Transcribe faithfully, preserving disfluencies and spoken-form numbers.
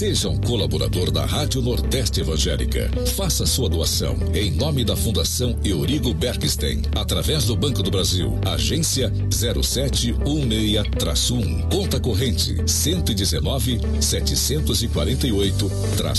Seja um colaborador da Rádio Nordeste Evangélica. Faça sua doação em nome da Fundação Eurigo Bergstein, através do Banco do Brasil, agência zero sete um seis um, conta corrente cento e dezenove, setecentos e quarenta e oito,